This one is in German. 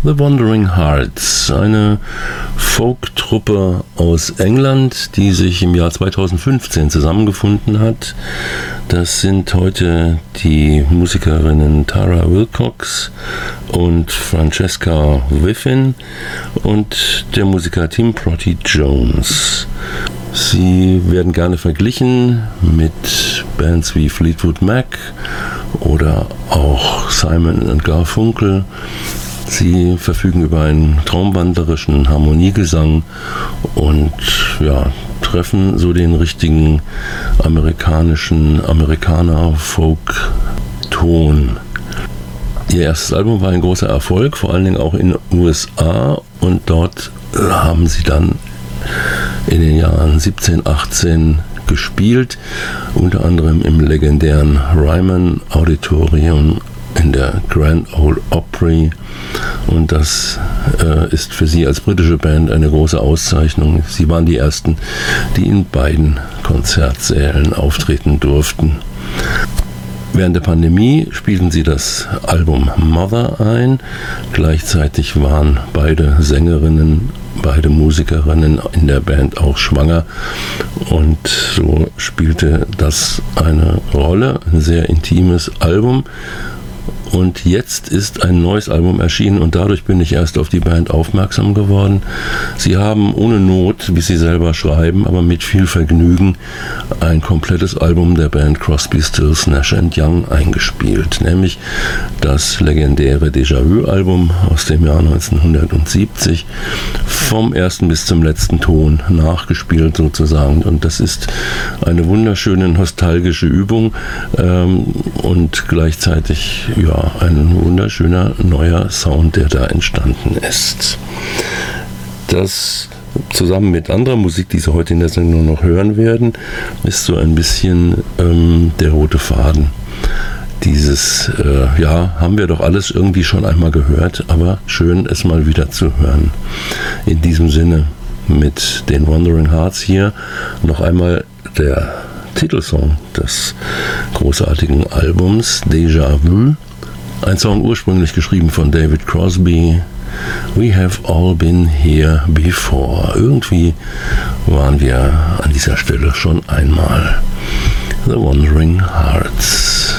The Wandering Hearts, eine Folk-Truppe aus England, die sich im Jahr 2015 zusammengefunden hat. Das sind heute die Musikerinnen Tara Wilcox und Francesca Whiffin und der Musiker Tim Protty Jones. Sie werden gerne verglichen mit Bands wie Fleetwood Mac oder auch Simon & Garfunkel. Sie verfügen über einen traumwandlerischen Harmoniegesang und treffen so den richtigen Amerikaner-Folk-Ton. Ihr erstes Album war ein großer Erfolg, vor allen Dingen auch in den USA, und dort haben sie dann in den Jahren 17, 18 gespielt, unter anderem im legendären Ryman Auditorium in der Grand Ole Opry, und das ist für sie als britische Band eine große Auszeichnung. Sie waren die ersten, die in beiden Konzertsälen auftreten durften. Während der Pandemie spielten sie das Album Mother ein. Gleichzeitig waren beide Sängerinnen, beide Musikerinnen in der Band auch schwanger, und so spielte das eine Rolle, ein sehr intimes Album. Und jetzt ist ein neues Album erschienen, und dadurch bin ich erst auf die Band aufmerksam geworden. Sie haben ohne Not, wie sie selber schreiben, aber mit viel Vergnügen ein komplettes Album der Band Crosby, Stills, Nash & Young eingespielt, nämlich das legendäre Déjà-vu-Album aus dem Jahr 1970, vom ersten bis zum letzten Ton nachgespielt sozusagen. Und das ist eine wunderschöne nostalgische Übung und gleichzeitig ein wunderschöner neuer Sound, der da entstanden ist. Das zusammen mit anderer Musik, die Sie heute in der Sendung noch hören werden, ist so ein bisschen der rote Faden. Dieses, haben wir doch alles irgendwie schon einmal gehört, aber schön, es mal wieder zu hören. In diesem Sinne, mit den Wandering Hearts hier noch einmal der Titelsong des großartigen Albums Déjà Vu. Ein Song ursprünglich geschrieben von David Crosby. We have all been here before. Irgendwie waren wir an dieser Stelle schon einmal. The Wandering Hearts.